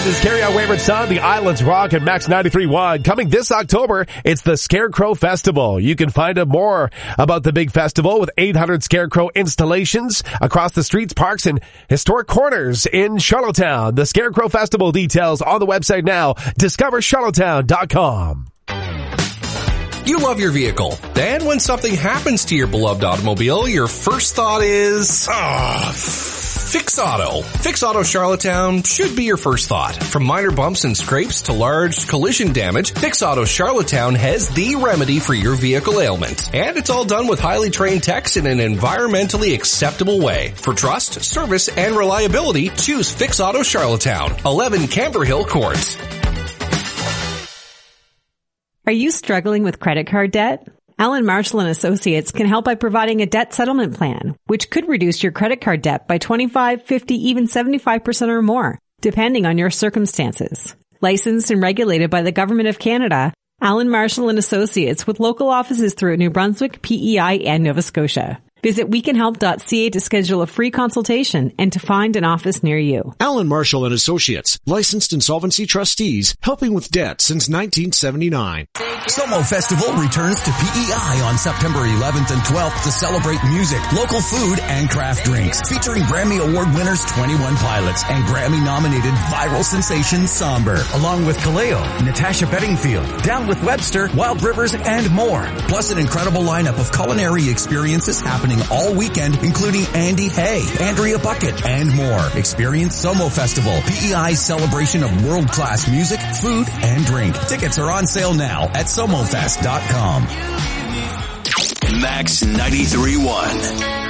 This is Carry On Wayward Son, the Islands Rock and Max 93.1. Coming this October, it's the Scarecrow Festival. You can find out more about the big festival with 800 Scarecrow installations across the streets, parks, and historic corners in Charlottetown. The Scarecrow Festival details on the website now, discovercharlottetown.com. You love your vehicle. Then when something happens to your beloved automobile, your first thought is, Fix Auto. Fix Auto Charlottetown should be your first thought. From minor bumps and scrapes to large collision damage, Fix Auto Charlottetown has the remedy for your vehicle ailment. And it's all done with highly trained techs in an environmentally acceptable way. For trust, service, and reliability, choose Fix Auto Charlottetown, 11 Camber Hill Court. Are you struggling with credit card debt? Allen Marshall & Associates can help by providing a debt settlement plan, which could reduce your credit card debt by 25, 50, even 75% or more, depending on your circumstances. Licensed and regulated by the Government of Canada, Allen Marshall & Associates with local offices throughout New Brunswick, PEI, and Nova Scotia. Visit wecanhelp.ca to schedule a free consultation and to find an office near you. Allen Marshall & Associates, licensed insolvency trustees, helping with debt since 1979. Somo Festival returns to PEI on September 11th and 12th to celebrate music, local food, and craft drinks, featuring Grammy Award winners 21 Pilots and Grammy-nominated viral sensation Somber, along with Kaleo, Natasha Bedingfield, Down with Webster, Wild Rivers, and more. Plus an incredible lineup of culinary experiences happening all weekend, including Andy Hay, Andrea Bucket, and more. Experience Somo Festival, PEI's celebration of world-class music, food, and drink. Tickets are on sale now at SomoFest.com. Max 93.1.